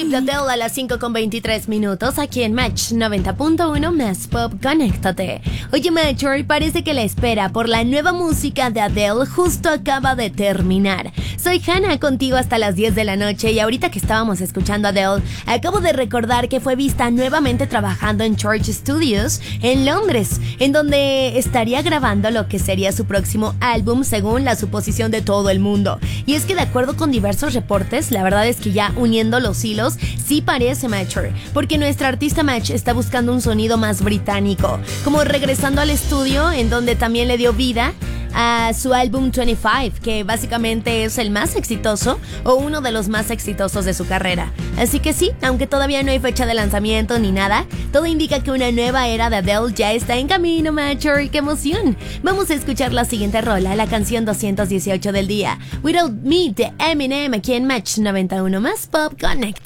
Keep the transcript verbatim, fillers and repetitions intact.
Live de Adele a las cinco con veintitrés minutos aquí en Match noventa punto uno Más Pop, conéctate. Oye, Matcher, parece que la espera por la nueva música de Adele justo acaba de terminar. Soy Hannah, contigo hasta las diez de la noche, y ahorita que estábamos escuchando a Adele, acabo de recordar que fue vista nuevamente trabajando en Church Studios en Londres, en donde estaría grabando lo que sería su próximo álbum según la suposición de todo el mundo. Y es que de acuerdo con diversos reportes, la verdad es que ya uniendo los hilos, sí parece Matcher, porque nuestra artista Match está buscando un sonido más británico, como regresando al estudio en donde también le dio vida a su álbum veinticinco, que básicamente es el más exitoso o uno de los más exitosos de su carrera. Así que sí, aunque todavía no hay fecha de lanzamiento ni nada, todo indica que una nueva era de Adele ya está en camino, Matcher. ¡Qué emoción! Vamos a escuchar la siguiente rola, la canción doscientos dieciocho del día, Without Me de Eminem, aquí en Match noventa y uno Más Pop, Connect.